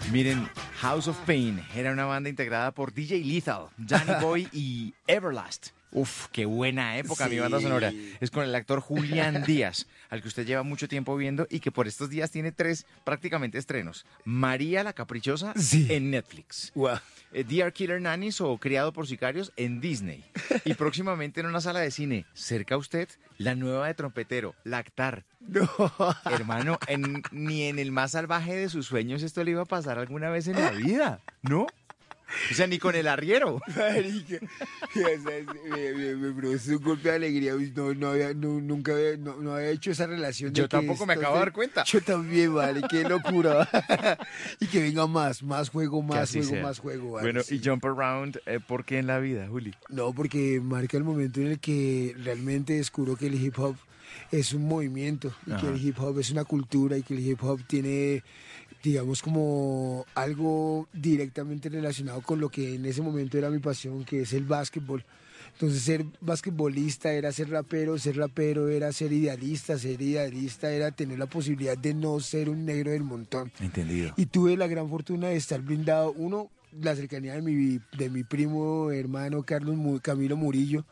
Miren, House of Pain era una banda integrada por DJ Lethal, Danny Boy y Everlast. Uf, qué buena época, Sí. mi banda sonora. Es con el actor Julián Díaz, al que usted lleva mucho tiempo viendo y que por estos días tiene 3 prácticamente estrenos. María la Caprichosa Sí. en Netflix. Wow. Dear Killer Nannies o Criado por Sicarios en Disney. Y próximamente en una sala de cine, cerca a usted, la nueva de trompetero, Lactar. No. Hermano, ni en el más salvaje de sus sueños esto le iba a pasar alguna vez en la vida, ¿no? O sea, ni con el arriero. Marica, o sea, me produce un golpe de alegría. Nunca había hecho esa relación. Yo tampoco me acabo de dar cuenta. Yo también, vale, qué locura. Y que venga más juego, más Que así juego, sea. más juego. Vale, Bueno, sí. y Jump Around, ¿por qué en la vida, Juli? No, porque marca el momento en el que realmente descubro que el hip hop es un movimiento y que Ajá. el hip hop es una cultura y que el hip hop tiene, digamos, como algo directamente relacionado con lo que en ese momento era mi pasión, que es el básquetbol. Entonces ser basquetbolista era ser rapero era ser idealista era tener la posibilidad de no ser un negro del montón. Entendido. Y tuve la gran fortuna de estar blindado, uno, la cercanía de mi primo hermano Camilo Murillo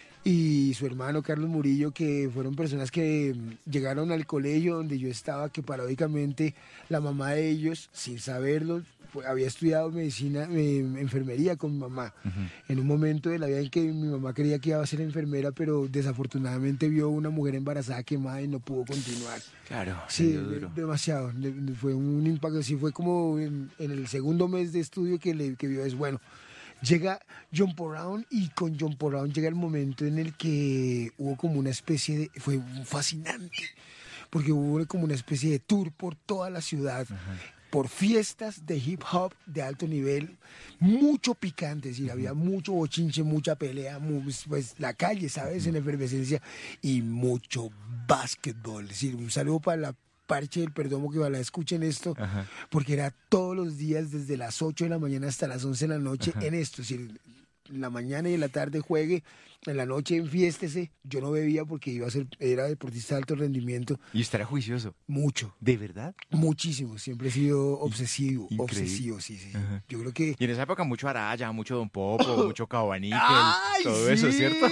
y su hermano Carlos Murillo, que fueron personas que llegaron al colegio donde yo estaba, que paradójicamente la mamá de ellos, sin saberlo, había estudiado medicina, enfermería con mi mamá. En un momento de la vida en que mi mamá creía que iba a ser enfermera, pero desafortunadamente vio una mujer embarazada quemada y no pudo continuar. Claro, Sí, dio duro. demasiado. Fue un impacto. Sí, fue como en el segundo mes de estudio que vio es bueno. Llega John Brown y con John Brown llega el momento en el que hubo como una especie de... Fue fascinante, porque hubo como una especie de tour por toda la ciudad, por fiestas de hip hop de alto nivel, mucho picante, es decir, había mucho bochinche, mucha pelea, pues la calle, ¿sabes? En efervescencia y mucho básquetbol. Es decir, un saludo para la Parche del Perdomo, que ojalá escuchen esto, Ajá. porque era todos los días desde las 8 de la mañana hasta las 11 de la noche en esto, es decir, en la mañana y en la tarde juegue, en la noche enfiéstese. Yo no bebía porque era deportista de alto rendimiento, Y usted era juicioso. mucho, ¿De verdad? muchísimo, siempre he sido obsesivo, Increíble. sí. Ajá. Yo creo que... Y en esa época mucho Araya, mucho Don Popo, mucho Cabaníquel, ¡Ay, todo sí! eso, ¿cierto?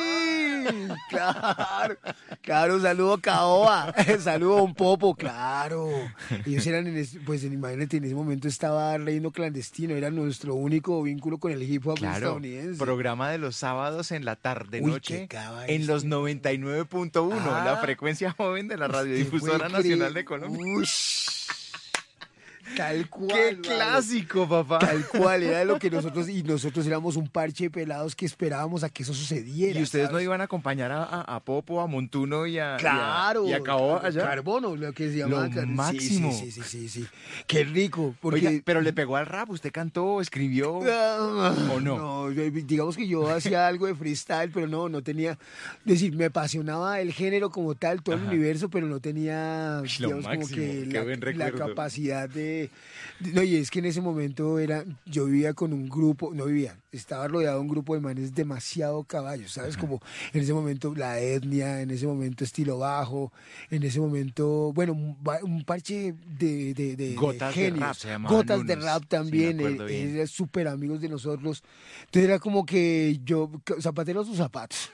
Claro, saludo a Caoba, saludo a un Popo, claro. Ellos eran, pues imagínate, en ese momento estaba Reino Clandestino, era nuestro único vínculo con el hip hop Claro, estadounidense. programa de los sábados en la tarde Uy, noche qué cava en los este. 99.1, Ah, la frecuencia joven de la Radiodifusora Usted puede Nacional creer. de Colombia. Ush. Tal cual. ¡Qué vale. clásico, papá! Tal cual, era lo que nosotros éramos un parche de pelados que esperábamos a que eso sucediera. ¿Y ustedes no ¿sabes? iban a acompañar a Popo, a Montuno Claro, y a Caoba allá? Carbono, lo que se llamaba. Lo máximo. Sí. Qué rico, porque... Oiga, pero le pegó al rap, ¿usted cantó, escribió? ¿O no? No, digamos que yo hacía algo de freestyle, pero no tenía... Es decir, me apasionaba el género como tal, todo el Ajá. universo, pero no tenía, Uy, lo digamos, como máximo, que qué buen la recuerdo. capacidad no, y es que en ese momento yo vivía con un grupo, estaba rodeado de un grupo de manes demasiado caballos, ¿sabes? Ajá. Como en ese momento la etnia, en ese momento estilo bajo, en ese momento, bueno, un parche de Gotas de genios. rap se llamaban Gotas de unos, rap sí, también, me acuerdo bien. eran súper amigos de nosotros. Entonces era como que yo, zapatero a sus zapatos.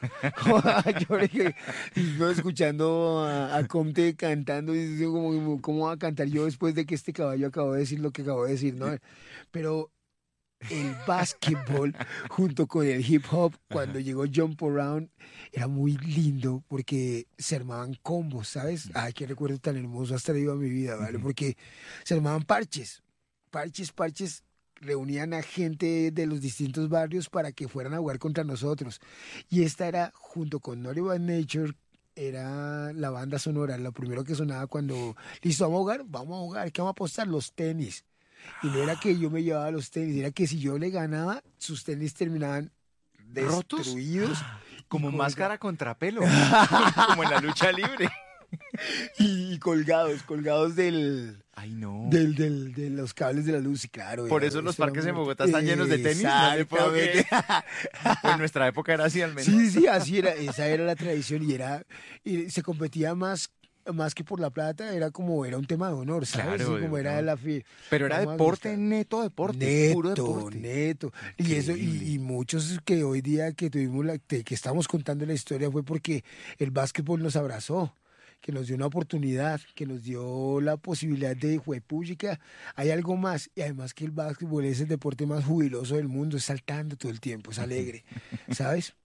Yo escuchando a Comte cantando, y digo, ¿cómo va a cantar yo después de que este caballo acabó de decir lo que acabó de decir, ¿no? Pero el básquetbol junto con el hip hop, cuando llegó Jump Around, era muy lindo porque se armaban combos, ¿sabes? Ay, qué recuerdo tan hermoso has traído a mi vida, ¿vale? Porque se armaban parches, reunían a gente de los distintos barrios para que fueran a jugar contra nosotros. Y esta era, junto con Naughty by Nature, era la banda sonora, lo primero que sonaba cuando, listo, vamos a jugar, ¿qué vamos a apostar? Los tenis. Y no era que yo me llevaba los tenis, era que si yo le ganaba, sus tenis terminaban ¿Rotos? destruidos. Como y máscara contra pelo, como en la lucha libre. Y colgados del... Ay, no. De los cables de la luz, y claro. Por eso los parques en Bogotá están llenos de tenis. No le puedo creer. En nuestra época era así al menos. Sí, así era, esa era la tradición y se competía más más que por la plata, era un tema de honor, ¿sabes? Claro, Sí, como de era honor. la fiesta. Pero era deporte, neto deporte, puro deporte. Neto. Y eso, Increíble. y muchos que hoy día que tuvimos que estamos contando la historia fue porque el básquetbol nos abrazó, que nos dio una oportunidad, que nos dio la posibilidad de juepública. Hay algo más, y además que el básquetbol es el deporte más jubiloso del mundo, es saltando todo el tiempo, es alegre, ¿sabes?